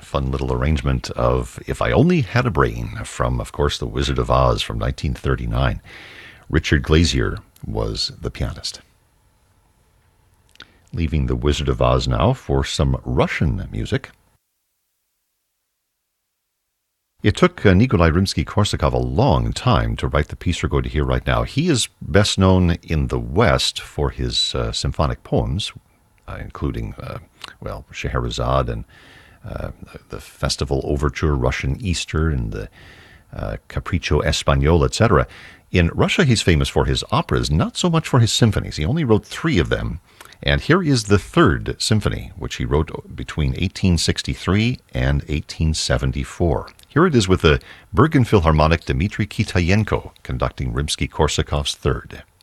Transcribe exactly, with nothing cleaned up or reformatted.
fun little arrangement of If I Only Had a Brain from, of course, The Wizard of Oz from nineteen thirty-nine. Richard Glazier was the pianist. Leaving The Wizard of Oz now for some Russian music. It took uh, Nikolai Rimsky-Korsakov a long time to write the piece we're going to hear right now. He is best known in the West for his uh, symphonic poems, uh, including, uh, well, Scheherazade and uh, the Festival Overture, Russian Easter, and the uh, Capriccio Espagnol, et cetera. In Russia, he's famous for his operas, not so much for his symphonies. He only wrote three of them. And here is the Third Symphony, which he wrote between eighteen sixty-three and eighteen seventy-four. Here it is with the Bergen Philharmonic Dmitry Kitayenko conducting Rimsky-Korsakov's Third.